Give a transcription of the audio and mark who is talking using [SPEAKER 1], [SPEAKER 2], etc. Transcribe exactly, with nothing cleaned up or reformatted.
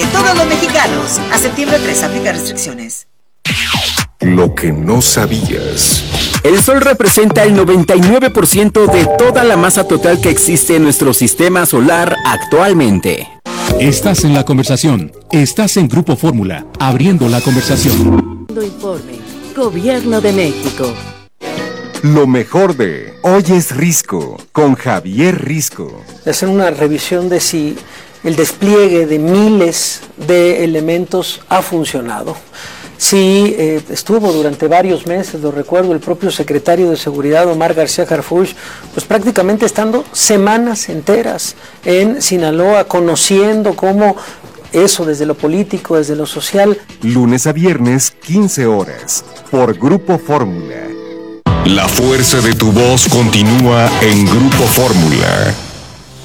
[SPEAKER 1] Todos los mexicanos. A septiembre tres, aplica restricciones.
[SPEAKER 2] Lo que no sabías.
[SPEAKER 3] El Sol representa el noventa y nueve por ciento de toda la masa total que existe en nuestro sistema solar actualmente.
[SPEAKER 4] Estás en la conversación. Estás en Grupo Fórmula, abriendo la conversación.
[SPEAKER 5] Informe. Gobierno de México.
[SPEAKER 6] Lo mejor de Hoy es Risco, con Javier Risco.
[SPEAKER 7] Hacer una revisión de si el despliegue de miles de elementos ha funcionado. Sí, eh, estuvo durante varios meses, lo recuerdo, el propio secretario de Seguridad, Omar García Harfuch, pues prácticamente estando semanas enteras en Sinaloa, conociendo cómo eso desde lo político, desde lo social.
[SPEAKER 6] Lunes a viernes, quince horas, por Grupo Fórmula.
[SPEAKER 2] La fuerza de tu voz continúa en Grupo Fórmula.